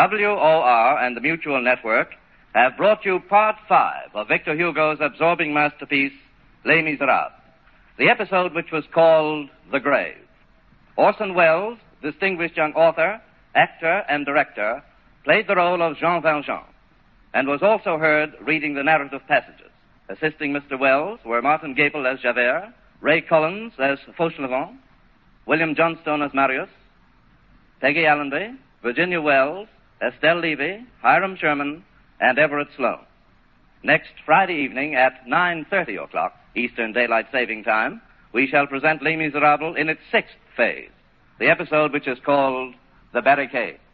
WOR and the Mutual Network have brought you Part 5 of Victor Hugo's absorbing masterpiece, Les Miserables, the episode which was called The Grave. Orson Welles, distinguished young author, actor, and director, played the role of Jean Valjean, and was also heard reading the narrative passages. Assisting Mr. Welles were Martin Gable as Javert, Ray Collins as Fauchelevent, William Johnstone as Marius, Peggy Allenby, Virginia Wells, Estelle Levy, Hiram Sherman, and Everett Sloane. Next Friday evening at 9:30 o'clock Eastern Daylight Saving Time, we shall present Les Miserables in its sixth phase, the episode which is called The Barricade.